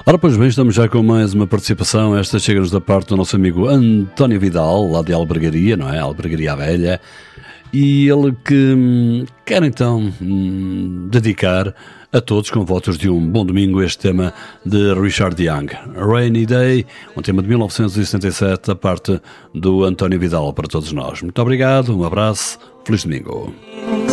Ora, pois bem, estamos já com mais uma participação. Esta chega-nos da parte do nosso amigo António Vidal, lá de Albergaria, não é? Albergaria Velha. E ele que quer então dedicar a todos, com votos de um bom domingo, este tema de Richard Young, Rainy Day, um tema de 1977, da parte do António Vidal para todos nós. Muito obrigado, um abraço, feliz domingo.